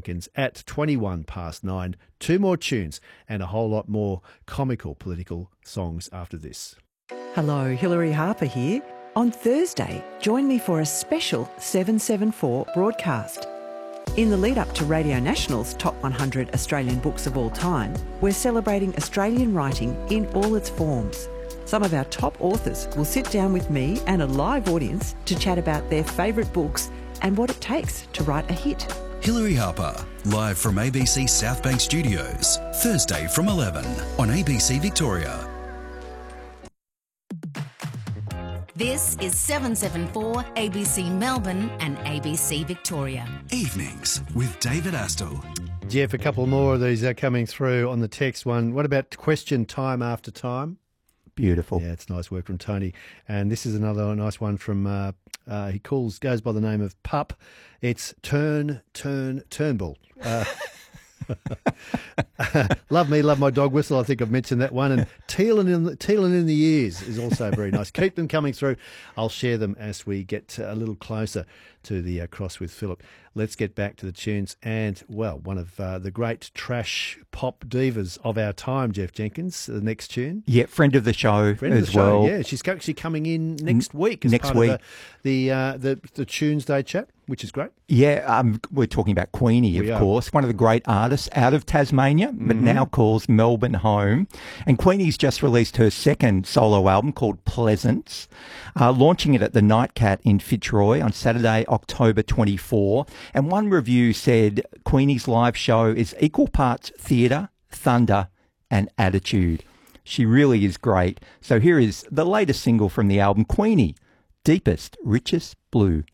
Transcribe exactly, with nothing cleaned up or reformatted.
Jenkins at twenty-one past nine. Two more tunes and a whole lot more comical political songs after this. Hello, Hilary Harper here. On Thursday, join me for a special seven seven four broadcast. In the lead up to Radio National's Top one hundred Australian Books of All Time, we're celebrating Australian writing in all its forms. Some of our top authors will sit down with me and a live audience to chat about their favourite books and what it takes to write a hit. Hilary Harper, live from A B C South Bank Studios, Thursday from eleven on A B C Victoria. This is seven seven four A B C Melbourne and A B C Victoria. Evenings with David Astle. Jeff, a couple more of these are coming through on the text one. What about question time after time? Beautiful. Yeah, it's nice work from Tony. And this is another nice one from, uh, uh, he calls, goes by the name of Pup. It's Turn, Turn, Turnbull. Uh, love me, love my dog whistle. I think I've mentioned that one. And tealing in, the, tealing in the ears is also very nice. Keep them coming through. I'll share them as we get a little closer to the uh, Cross with Philip. Let's get back to the tunes. And, well, one of uh, the great trash pop divas of our time, Jeff Jenkins, the next tune. Yeah, friend of the show friend as of the show, well. Yeah, she's actually coming in next week as next part week. of the, the, uh, the, the Tuesday chat, which is great. Yeah, um, we're talking about Queenie, of We are. course, one of the great artists out of Tasmania, but Mm-hmm. now calls Melbourne home. And Queenie's just released her second solo album called Pleasance, uh, launching it at the Nightcat in Fitzroy on Saturday, October twenty-fourth. And one review said Queenie's live show is equal parts theatre, thunder and attitude. She really is great. So here is the latest single from the album, Queenie, Deepest, Richest Blue.